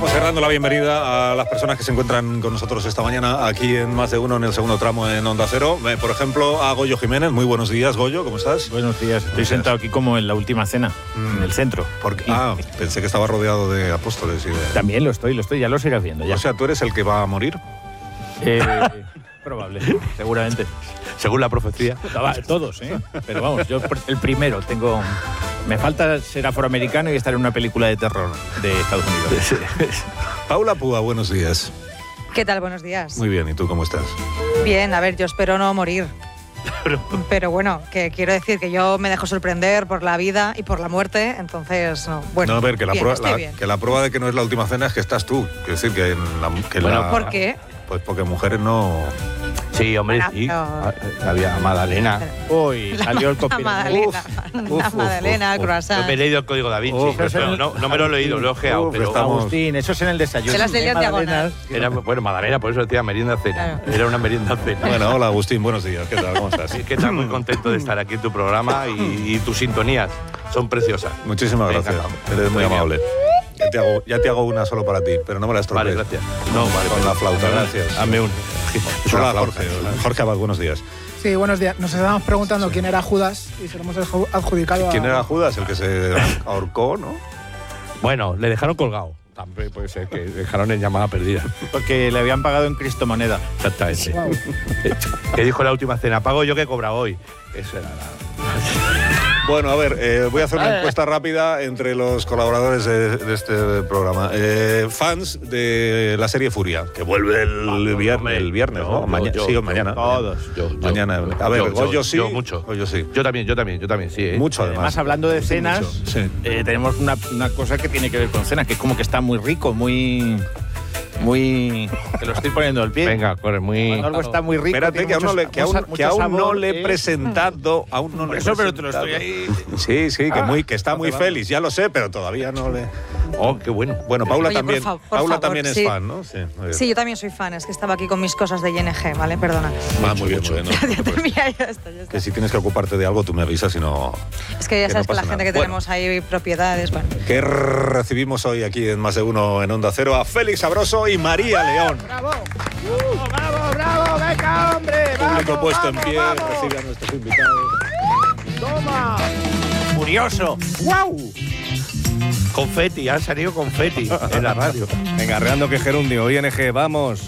Vamos dando la bienvenida a las personas que se encuentran con nosotros esta mañana aquí en Más de Uno, en el segundo tramo en Onda Cero. Por ejemplo, a Goyo Jiménez. Muy buenos días, Goyo, ¿cómo estás? Buenos días. Estoy sentado aquí como en la última cena, en el centro. Pensé que estaba rodeado de apóstoles. También lo estoy, ya lo sigas viendo. Ya. O sea, ¿tú eres el que va a morir? Probable, seguramente. Según la profecía. Todos, ¿eh? Pero vamos, yo el primero tengo... Me falta ser afroamericano y estar en una película de terror de Estados Unidos. Paula Púa, buenos días. ¿Qué tal? Buenos días. Muy bien, ¿y tú cómo estás? Bien, a ver, yo espero no morir. Pero bueno, que quiero decir que yo me dejo sorprender por la vida y por la muerte, entonces, no. Bueno, no, a ver, que la prueba de que no es la última cena es que estás tú. Quiero decir que ¿por qué? Pues porque mujeres no... Sí, hombre, bueno, sí. Pero... Había Magdalena. Uy, salió el copy. Magdalena, croissant. No me he leído el código Da Vinci. No me lo he leído, lo he ojeado. Pero Agustín, eso es en el desayuno. Se las leí en diagonal. Bueno, Magdalena, por eso decía merienda cena. Claro. Era una merienda cena. Bueno, hola Agustín, buenos días. ¿Qué tal? ¿Cómo estás? ¿Qué tal? Muy contento de estar aquí en tu programa y tus sintonías son preciosas. Muchísimas gracias. Eres muy amable. Ya te hago una solo para ti, pero no me la estropees. Vale, gracias. No, vale, con la flauta, gracias. Hazme una. Hola, Jorge Abad, buenos días. Sí, buenos días. Nos estábamos preguntando quién era Judas y se lo hemos adjudicado ¿Quién era Judas? El que se ahorcó, ¿no? Bueno, le dejaron colgado. También puede ser que dejaron en llamada perdida. Porque le habían pagado en criptomoneda. Exactamente. Wow. Que dijo en la última cena, pago yo que he cobrado hoy. Eso era Bueno, a ver, voy a hacer una encuesta rápida entre los colaboradores de este programa. Fans de la serie Furia, que vuelve el viernes, ¿no? Mañana. Todos. Mañana. A ver, Goyo sí. Yo mucho. Goyo sí. Yo también, sí. Mucho, Además, hablando de cenas, sí. tenemos una cosa que tiene que ver con cenas, que es como que está muy rico, muy... que lo estoy poniendo al pie. Venga, corre, muy... Cuando algo está muy rico. Espérate, que aún no le he presentado. Por eso, pero te lo estoy ahí. Sí, que está muy feliz, ya lo sé, pero todavía no le... Oh, qué bueno. Bueno, Paula Oye, también. por Paula favor, también es sí. fan, ¿no? Sí, Sí, yo también soy fan, es que estaba aquí con mis cosas de ING, ¿vale? Perdona. Muy bien. Ya está. Que si tienes que ocuparte de algo, tú me avisas y no... Es que ya sabes que la pasa gente nada. que tenemos ahí propiedades, bueno. Que recibimos hoy aquí en Más de Uno en Onda Cero a Félix Sabroso y María León. ¡Bravo! ¡Bravo! ¡Venga, hombre! Público puesto en pie, recibe a nuestros invitados. ¡Toma! ¡Furioso! ¡Guau! Confeti, han salido confeti en la radio. Engarreando que gerundio, ING, vamos.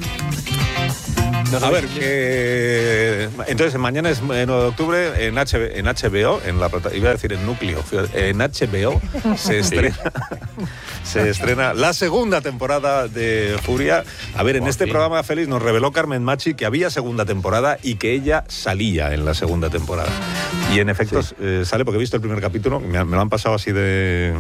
A ver, entonces mañana es 9 de octubre en HBO, iba a decir en Núcleo, en HBO se estrena la segunda temporada de Furia. A ver, en este programa, Félix, nos reveló Carmen Machi que había segunda temporada y que ella salía en la segunda temporada. Y en efecto sale, porque he visto el primer capítulo, me lo han pasado así de...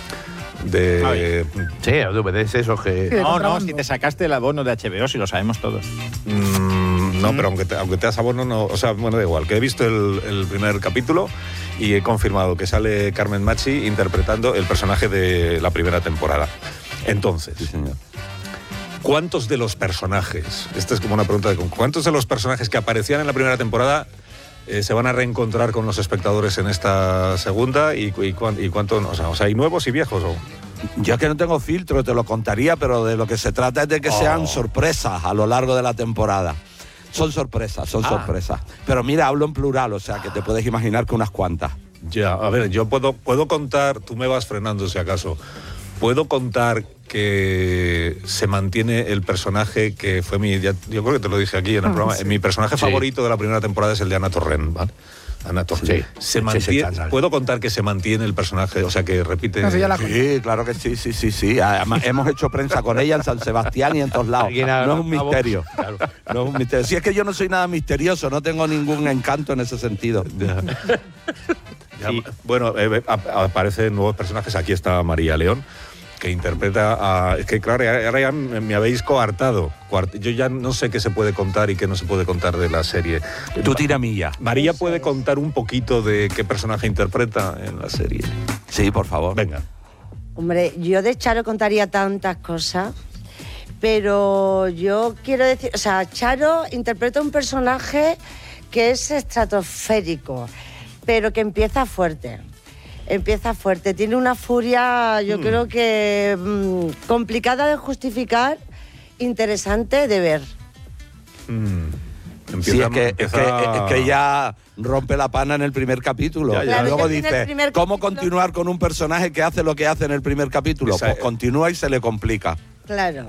Sí, DVDs esos que... No, si te sacaste el abono de HBO, si lo sabemos todos. No, pero aunque te das abono, no, o sea, bueno, da igual, que he visto el primer capítulo y he confirmado que sale Carmen Machi interpretando el personaje de la primera temporada. Entonces, Sí, señor. ¿cuántos de los personajes, esta es como una pregunta ¿cuántos de los personajes que aparecían en la primera temporada se van a reencontrar con los espectadores en esta segunda y cuánto, o sea, hay nuevos y viejos? ¿O? Yo es que no tengo filtro, te lo contaría, pero de lo que se trata es de que sean sorpresas a lo largo de la temporada. Son sorpresas. Pero mira, hablo en plural, o sea que te puedes imaginar que unas cuantas. Ya, a ver, yo puedo contar, tú me vas frenando si acaso, puedo contar que se mantiene el personaje que fue yo creo que te lo dije aquí en el programa, sí. Mi personaje favorito de la primera temporada es el de Ana Torrent, ¿vale? Ana Torrent. Se mantiene, puedo contar que se mantiene el personaje, o sea que repite. No, Sí, claro que sí. Además, hemos hecho prensa con ella en San Sebastián y en todos lados. No es un misterio. Claro. No es un misterio. Si es que yo no soy nada misterioso, no tengo ningún encanto en ese sentido. Ya, bueno, aparecen nuevos personajes. Aquí está María León, que interpreta a... Es que claro, ahora ya me habéis coartado. Yo ya no sé qué se puede contar y qué no se puede contar de la serie. Tú tira mía. María puede contar un poquito de qué personaje interpreta en la serie. Sí, por favor. Venga. Hombre, yo de Charo contaría tantas cosas, pero yo quiero decir... O sea, Charo interpreta un personaje que es estratosférico, pero que empieza fuerte. Empieza fuerte, tiene una furia, yo creo que complicada de justificar, interesante de ver. Sí, es que ella rompe la pana en el primer capítulo. Ya. Y luego Claro, dice, ¿cómo continuar con un personaje que hace lo que hace en el primer capítulo? Esa- Pues continúa y se le complica. Claro.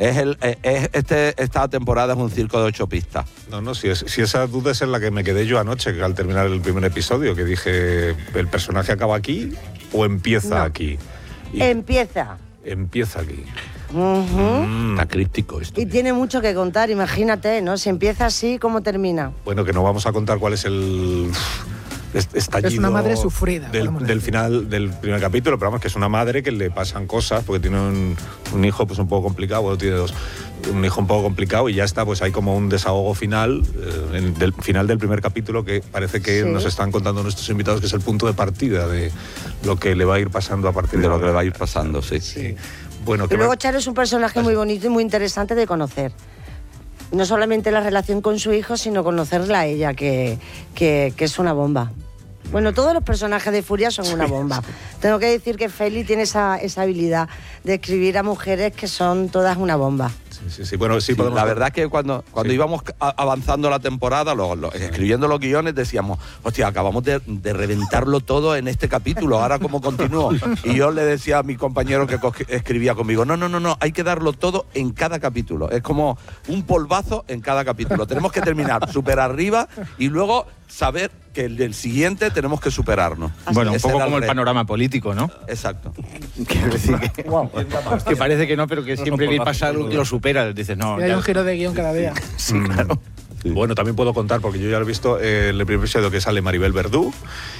Esta temporada es un circo de 8 pistas. No, si esa duda es en la que me quedé yo anoche, que al terminar el primer episodio, que dije, ¿el personaje acaba aquí o empieza No. aquí? Y Empieza. empieza aquí. Está críptico esto. Y tiene mucho que contar, imagínate, ¿no? Si empieza así, ¿cómo termina? Bueno, que no vamos a contar cuál es el estallido Es una madre sufrida, podemos del decir. final del primer capítulo, pero vamos, que es una madre que le pasan cosas porque tiene un hijo pues un poco complicado, bueno, tiene un hijo un poco complicado y ya está, pues hay como un desahogo final, del final del primer capítulo que parece que Sí. nos están contando nuestros invitados que es el punto de partida de lo que le va a ir pasando a partir De lo que le ahora. va a ir pasando, sí. Sí. Bueno, Y que luego Charo es un personaje muy bonito y muy interesante de conocer. No solamente la relación con su hijo, sino conocerla a ella, que es una bomba. Bueno, todos los personajes de Furia son una bomba. Tengo que decir que Feli tiene esa habilidad de escribir a mujeres que son todas una bomba. sí. Bueno, sí, Sí, podemos. la verdad es que cuando Sí. íbamos avanzando la temporada, escribiendo los guiones, decíamos, hostia, acabamos de reventarlo todo en este capítulo, ahora cómo continúo. Y yo le decía a mi compañero que escribía conmigo, no, hay que darlo todo en cada capítulo. Es como un polvazo en cada capítulo. Tenemos que terminar súper arriba y luego saber que el del siguiente tenemos que superarnos. Bueno, un Ese poco era como el reto. panorama político, ¿no? Exacto. Quiero decir que parece que no, pero que siempre le pasa algo que lo supera. Dices, no, Y hay ya- un giro de guión cada día. Sí, claro. Bueno, también puedo contar, porque yo ya lo he visto, el primer episodio que sale Maribel Verdú,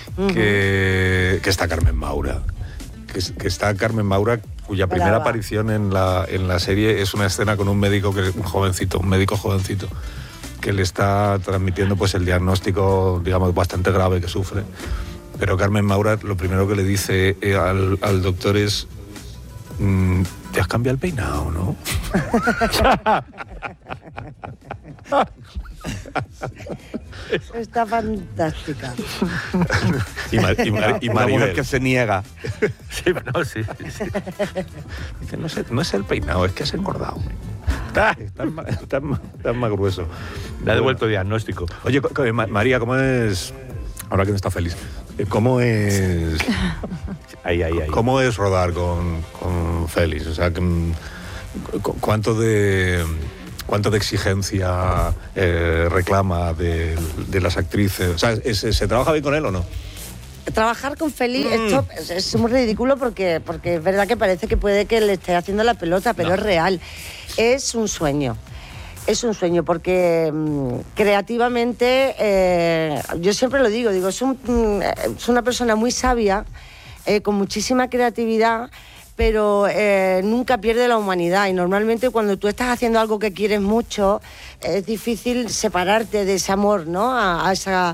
que está Carmen Maura. Que está Carmen Maura, cuya primera Brava. aparición en la serie es una escena con un médico, un médico jovencito, que le está transmitiendo pues el diagnóstico, digamos, bastante grave que sufre. Pero Carmen Maura lo primero que le dice al doctor es, ¿te has cambiado el peinado, no? Está fantástica. Y Una mujer Maribel que se niega. Sí, no, sí. dice, no es el peinado, es que has engordado. Estás más grueso. Le ha devuelto diagnóstico. Oye, María, ¿cómo es? Ahora que no está feliz. ¿Cómo es? Ahí. ¿Cómo es rodar con Félix? O sea, ¿cuánto de exigencia reclama de las actrices? O sea, ¿se trabaja bien con él o no? Trabajar con Feli, esto es muy ridículo porque es verdad que parece que puede que le esté haciendo la pelota, pero es real. Es un sueño. Es un sueño porque creativamente, yo siempre lo digo, es una persona muy sabia, con muchísima creatividad, pero nunca pierde la humanidad. Y normalmente cuando tú estás haciendo algo que quieres mucho, es difícil separarte de ese amor, ¿no? A esa,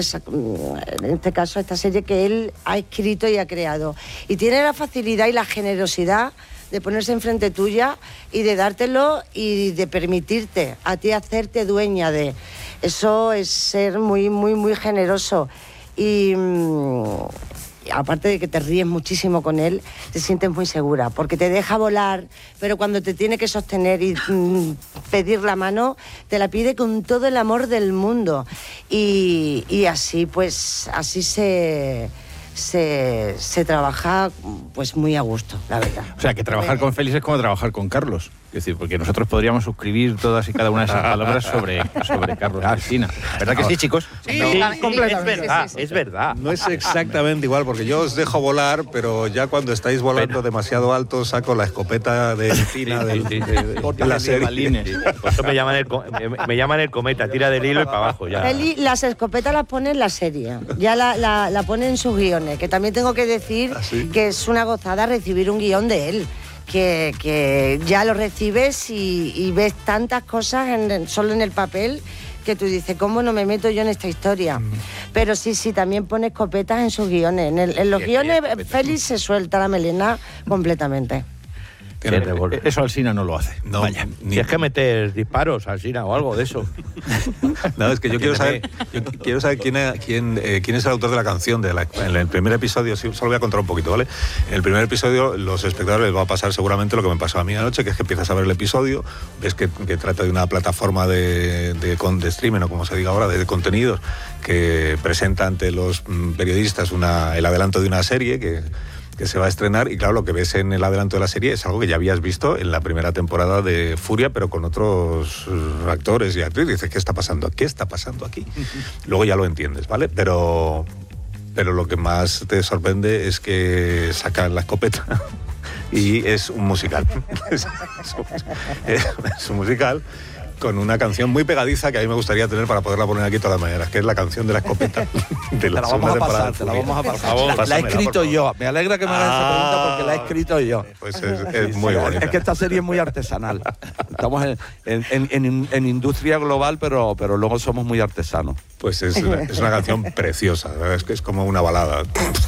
en este caso, a esta serie que él ha escrito y ha creado. Y tiene la facilidad y la generosidad de ponerse enfrente tuya y de dártelo y de permitirte a ti hacerte dueña de. Eso es ser muy, muy, muy generoso. Y aparte de que te ríes muchísimo con él, te sientes muy segura, porque te deja volar, pero cuando te tiene que sostener y pedir la mano, te la pide con todo el amor del mundo. Y así, pues, así se trabaja pues muy a gusto, la verdad. O sea, que trabajar con Félix es como trabajar con Carlos. Es decir, porque nosotros podríamos suscribir todas y cada una de esas palabras sobre Carlos Cristina. ¿Verdad que sí, chicos? Sí, completamente. es verdad. No es exactamente igual, porque yo os dejo volar, pero ya cuando estáis volando demasiado alto, saco la escopeta de Cristina de la serie. Balines. Por eso me llaman el cometa, tira del hilo y para abajo ya. Feli las escopetas las pone en la serie, ya la pone en sus guiones, que también tengo que decir que es una gozada recibir un guión de él. Que ya lo recibes y ves tantas cosas solo en el papel que tú dices, ¿cómo no me meto yo en esta historia? Pero sí, también pone escopetas en sus guiones. En los guiones Félix se suelta la melena completamente. Tiene revólver. Eso Alsina no lo hace. No, Vaya. Si es que meter disparos, Alsina, o algo de eso. No, es que yo quiero saber quién es el autor de la canción. En el primer episodio, sí, solo voy a contar un poquito, ¿vale? En el primer episodio, los espectadores les va a pasar seguramente lo que me pasó a mí anoche, que es que empiezas a ver el episodio, ves que trata de una plataforma de streaming, o como se diga ahora, de contenidos, que presenta ante los periodistas el adelanto de una serie que se va a estrenar, y claro, lo que ves en el adelanto de la serie es algo que ya habías visto en la primera temporada de Furia, pero con otros actores y actrices. Dices, ¿qué está pasando? ¿Qué está pasando aquí? Luego ya lo entiendes, ¿vale? Pero lo que más te sorprende es que sacan la escopeta y es un musical. Es un musical con una canción muy pegadiza que a mí me gustaría tener para poderla poner aquí de todas maneras, que es la canción de la escopeta de la segunda temporada. Te la vamos a pasar. La he escrito yo. Me alegra que me hagas esa pregunta porque la he escrito yo. Pues es muy bonita. Es que esta serie es muy artesanal. Estamos en industria global, pero luego somos muy artesanos. Pues es una canción preciosa, ¿verdad? Es que es como una balada.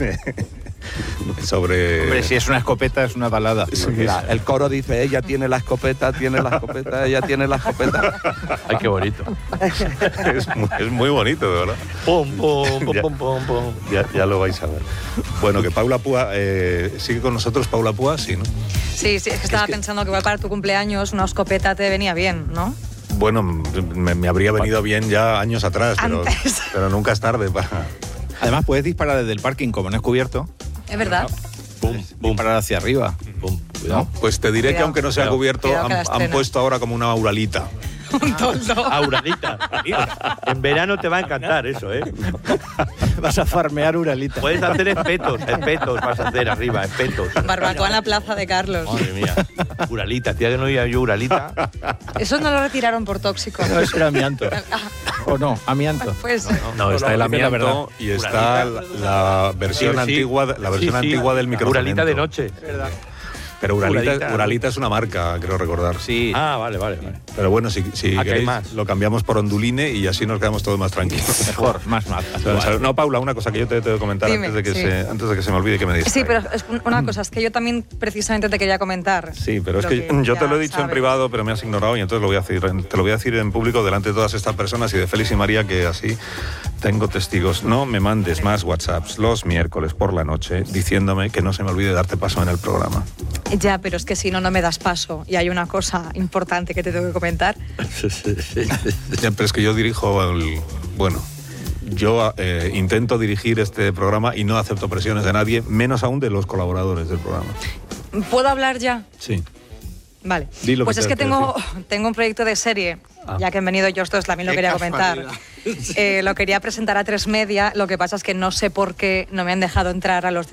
Sobre... Hombre, si es una escopeta, es una balada. Mira, el coro dice, ella tiene la escopeta, ella tiene la escopeta. Ay, qué bonito. Es muy bonito, de verdad. Pum, pum, pum, pum, pum, pum. Ya lo vais a ver. Bueno, que Paula Púa, ¿sigue con nosotros Paula Púa? Sí, ¿no? Sí, es que estaba pensando que igual para tu cumpleaños una escopeta te venía bien, ¿no? Bueno, me habría venido bien ya años atrás, pero nunca es tarde para... Además, puedes disparar desde el parking, como no es cubierto. Es verdad. Disparar hacia arriba. Cuidado. Pues te diré que aunque no sea cubierto, han puesto ahora como una auralita. Un toldo. Auralita. En verano te va a encantar eso, ¿eh? Vas a farmear Uralita. Puedes hacer espetos vas a hacer arriba, espetos. Barbacoa en la plaza de Carlos. Madre mía. Uralita, tía, que no oía yo Uralita. Eso no lo retiraron por tóxico. No, eso era amianto. ¿O no? Amianto. Pues No, está el amianto y está la versión antigua, antigua del microcemento. Uralita de noche. Pero Uralita es una marca, creo recordar. Sí. Ah, vale. Pero bueno, si queréis, más. lo cambiamos por Onduline y así nos quedamos todos más tranquilos. Mejor, más. No, Paula, una cosa que yo te tengo que comentar. Dime, antes de que se me olvide que me digas. sí, pero es una cosa, es que yo también precisamente te quería comentar. Sí, pero es que yo te lo he dicho en privado, pero me has ignorado y entonces te lo voy a decir en público delante de todas estas personas y de Félix y María, que así tengo testigos. No me mandes más WhatsApps los miércoles por la noche diciéndome que no se me olvide darte paso en el programa. Ya, pero es que si no me das paso. Y hay una cosa importante que te tengo que comentar. Ya, pero es que yo dirijo yo intento dirigir este programa y no acepto presiones de nadie, menos aún de los colaboradores del programa. ¿Puedo hablar ya? Sí. Vale. Dilo pues que es que te tengo un proyecto de serie, ya que han venido ellos dos, también lo quería comentar. Lo quería presentar a 3 Media, lo que pasa es que no sé por qué no me han dejado entrar a los